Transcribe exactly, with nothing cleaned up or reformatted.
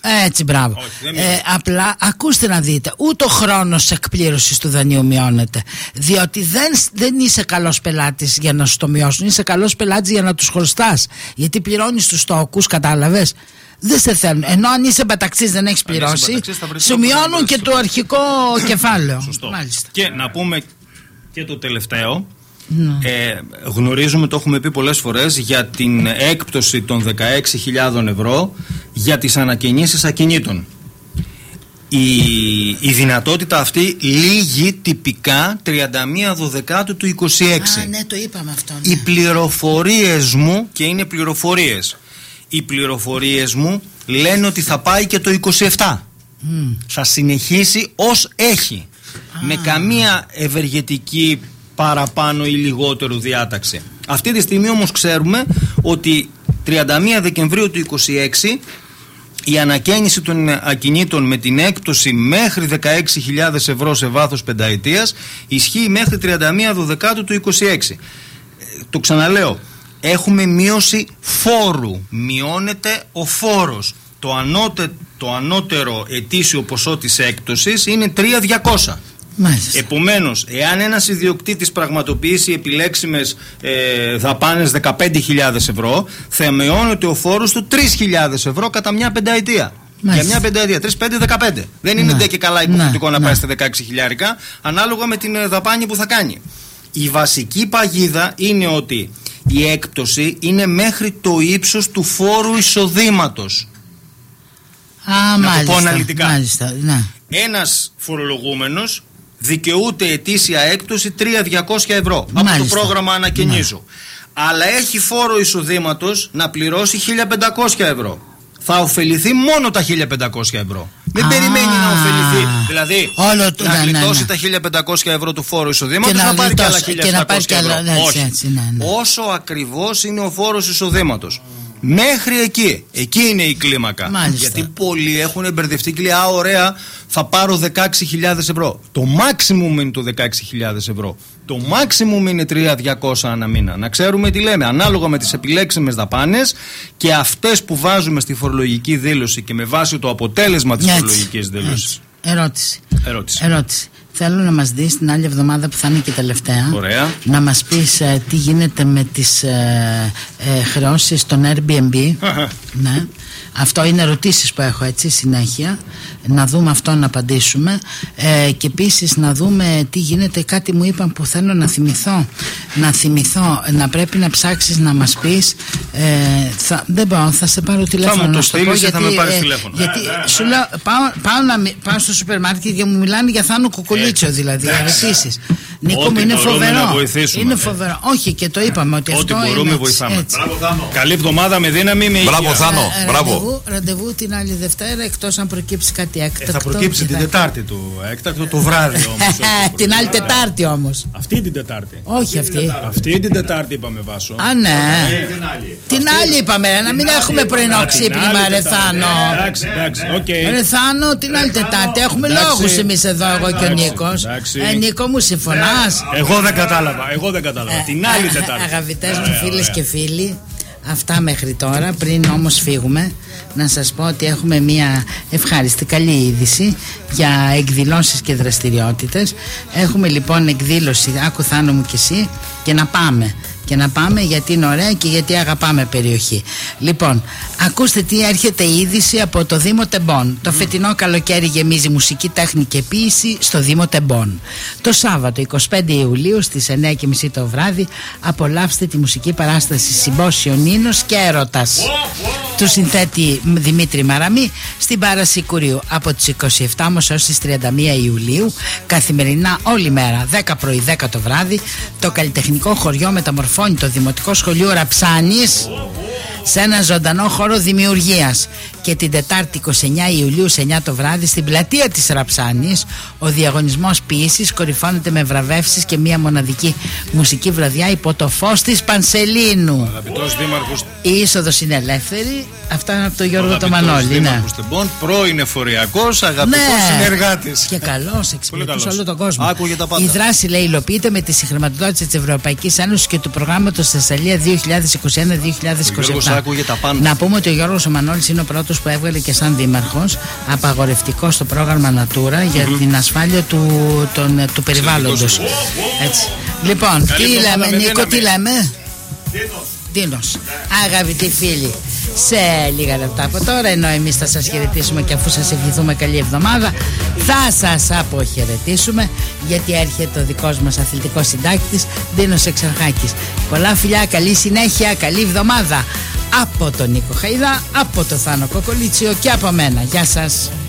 Έτσι, μπράβο. Όχι, ε, απλά ακούστε να δείτε, ούτε ο χρόνος εκπλήρωσης του δανείου μειώνεται. Διότι δεν, δεν είσαι καλός πελάτης για να σου το μειώσουν. Είσαι καλός πελάτης για να τους χρωστάς. Γιατί πληρώνεις τους τόκους, κατάλαβες. Δεν σε θέλουν. Ενώ αν είσαι μπαταξής, δεν έχεις πληρώσει, σου μειώνουν και το αρχικό κεφάλαιο. Σωστό. Μάλιστα. Και να πούμε και το τελευταίο. Ναι. Ε, γνωρίζουμε, το έχουμε πει πολλές φορές, για την έκπτωση των δεκαέξι χιλιάδες ευρώ για τις ανακαινήσεις ακινήτων. Η, η δυνατότητα αυτή λύγει τυπικά τριάντα μία Δωδεκάτου του είκοσι έξι. Α, ναι, το είπαμε αυτό. Ναι. Οι πληροφορίες μου, και είναι πληροφορίες, οι πληροφορίες μου λένε ότι θα πάει και το είκοσι επτά. Mm. Θα συνεχίσει ως έχει. Ah. Με καμία ευεργετική παραπάνω ή λιγότερο διάταξη. Αυτή τη στιγμή όμως ξέρουμε ότι τριάντα μία Δεκεμβρίου του είκοσι έξι η ανακαίνιση των ακινήτων με την έκπτωση μέχρι δεκαέξι χιλιάδες ευρώ σε βάθος πενταετίας ισχύει μέχρι τριάντα μία Δωδεκάτου του είκοσι έξι. Το ξαναλέω, έχουμε μείωση φόρου. Μειώνεται ο φόρος. Το, ανώτε, το ανώτερο ετήσιο ποσό της έκπτωσης είναι τρεις χιλιάδες διακόσια. Μάλιστα. Επομένως, εάν ένας ιδιοκτήτης πραγματοποιήσει επιλέξιμες ε, δαπάνες δεκαπέντε χιλιάδες ευρώ, θα μειώνεται ο φόρος του τρεις χιλιάδες ευρώ κατά μια πενταετία. Μάλιστα. Για μια πενταετία, τρία, πέντε, δεκαπέντε. Δεν είναι ντε και καλά υποχρεωτικό να, να πάει στα δεκαέξι χιλιάρικα, ανάλογα με την δαπάνη που θα κάνει. Η βασική παγίδα είναι ότι η έκπτωση είναι μέχρι το ύψος του φόρου εισοδήματος. Α, να μάλιστα, το πω αναλυτικά. Μάλιστα, ναι. Ένας φορολογούμενος δικαιούται ετήσια έκπτωση τρεις χιλιάδες διακόσια ευρώ. Μάλιστα. Από το πρόγραμμα ανακαινίζω. Ναι. Αλλά έχει φόρο εισοδήματος να πληρώσει χίλια πεντακόσια ευρώ. Θα ωφεληθεί μόνο τα χίλια πεντακόσια ευρώ. Δεν Α, περιμένει να ωφεληθεί. Δηλαδή όλο το, να ναι, γλιτώσει ναι, ναι. τα χίλια πεντακόσια ευρώ του φόρου εισοδήματος, να, να πάρει και άλλα χίλια επτακόσια ευρώ. Ναι, όχι. Έτσι, ναι, ναι. Όσο ακριβώς είναι ο φόρος εισοδήματος. Μέχρι εκεί. Εκεί είναι η κλίμακα. Μάλιστα. Γιατί πολλοί έχουν μπερδευτεί και λέει: Α, ωραία, θα πάρω δεκαέξι χιλιάδες ευρώ. Το maximum είναι το δεκαέξι χιλιάδες ευρώ. Το maximum είναι τρεις χιλιάδες διακόσια ανά μήνα. Να ξέρουμε τι λέμε. Ανάλογα με τις επιλέξιμες δαπάνες και αυτές που βάζουμε στη φορολογική δήλωση και με βάση το αποτέλεσμα της φορολογικής δήλωσης. Ερώτηση. Ερώτηση. Ερώτηση. Θέλω να μας δεις την άλλη εβδομάδα που θα είναι και τελευταία. Ωραία. Να μας πεις ε, τι γίνεται με τις ε, ε, χρεώσεις των Airbnb. Ναι. Αυτό είναι ερωτήσεις που έχω έτσι συνέχεια. Να δούμε αυτό, να απαντήσουμε. ε, Και επίσης να δούμε τι γίνεται. Κάτι μου είπαν που θέλω να θυμηθώ. Να θυμηθώ. Να πρέπει να ψάξεις να μας πεις. ε, θα, Δεν πάω, θα σε πάρω τηλέφωνο. Θα μου το στείλεις ή θα με πάρεις ε, τηλέφωνο. Γιατί σου λέω πάω, πάω, να, πάω στο σούπερ μάρκετ και μου μιλάνε για Θάνο Κουκουλίτσο. Δηλαδή ερωτήσεις. Νίκο μου, είναι φοβερό. Είναι φοβερό. Όχι, και το είπαμε ότι ό,τι αυτό μπορούμε είναι βοηθάμε. Καλή εβδομάδα με δύναμη, με υγεία. Μπράβο, Θάνο. Ραντεβού, ραντεβού την άλλη Δευτέρα, εκτός αν προκύψει κάτι έκτακτο. Ε, θα προκύψει την Τετάρτη του έκτακτο, το βράδυ όμως. Την άλλη Τετάρτη όμως. Αυτή την Τετάρτη. Όχι αυτή. Αυτή την Τετάρτη είπαμε, Βάσο. Α, ναι. Την άλλη είπαμε, να μην έχουμε πρωινό ξύπνημα, ρε Θάνο. Εντάξει, εντάξει, οκ. Ρε Θάνο, την άλλη Τετάρτη. Έχουμε λόγους εμείς εδώ, εγώ και ο Νίκος. Ε, Νίκο μου, συμφωνάς? Εγώ δεν κατάλαβα. Εγώ δεν κατάλαβα. Την άλλη Τετάρτη. Αγαπητές μου φίλες και φίλοι, αυτά μέχρι τώρα. Πριν όμως φύγουμε, να σας πω ότι έχουμε μια ευχάριστη καλή είδηση για εκδηλώσεις και δραστηριότητες. Έχουμε λοιπόν εκδήλωση, άκου Θάνο μου και εσύ, και να πάμε. Και να πάμε γιατί είναι ωραία και γιατί αγαπάμε περιοχή. Λοιπόν, ακούστε τι έρχεται η είδηση από το Δήμο Τεμπών. Το φετινό καλοκαίρι γεμίζει μουσική, τέχνη και ποίηση στο Δήμο Τεμπών. Το Σάββατο εικοστή πέμπτη Ιουλίου στις εννιά και μισή το βράδυ απολαύστε τη μουσική παράσταση Συμπόσιο Νίνος και Έρωτας του συνθέτη Δημήτρη Μαραμή στην Πάραση Κουρίου από τις είκοσι επτά όμως έως τις τριάντα μία Ιουλίου, καθημερινά όλη μέρα, δέκα πρωί δέκα το βράδυ. Το καλλιτεχνικό χωριό μεταμορφώνει το Δημοτικό Σχολείο Ραψάνης σε ένα ζωντανό χώρο δημιουργίας. Και την Τετάρτη εικοστή ενάτη Ιουλίου σε εννιά το βράδυ στην πλατεία της Ραψάνης ο διαγωνισμός ποιήσης κορυφώνεται με βραβεύσεις και μια μοναδική μουσική βραδιά υπό το φως της Πανσελίνου. Αγαπητός Δήμαρχος... Η είσοδος είναι ελεύθερη. Αυτά είναι από τον Γιώργο το Μανώλη. Δήμαρχος Τεμπών, πρώην εφοριακός, αγαπητός ναι. συνεργάτης. Και καλός, εξυπηρετούσε όλο τον κόσμο. Άκουγε τα πάντα. Η δράση, λέει, υλοποιείται με τη συγχρηματοδότηση της Ευρωπαϊκής Ένωσης και του προγράμματος Θεσσαλία δύο χιλιάδες είκοσι ένα δύο χιλιάδες είκοσι επτά. ακούγεται απάνω. Να πούμε ότι ο Γιώργος ο Μανώλης είναι ο πρώτος που έβγαλε και σαν δήμαρχος απαγορευτικό στο πρόγραμμα Natura για mm-hmm. την ασφάλεια του, τον, του περιβάλλοντος. Έτσι. Λοιπόν, καλή τι λέμε Νίκο, τι λέμε? Τίνος. Αγαπητοί φίλοι, σε λίγα λεπτά από τώρα, ενώ εμείς θα σας χαιρετήσουμε και αφού σας ευχηθούμε καλή εβδομάδα, θα σας αποχαιρετήσουμε, γιατί έρχεται ο δικός μας αθλητικός συντάκτης Ντίνος Εξαρχάκης. Πολλά φιλιά, καλή συνέχεια, καλή εβδομάδα από τον Νίκο Χαϊδά, από τον Θάνο Κοκολίτσιο και από μένα. Γεια σας.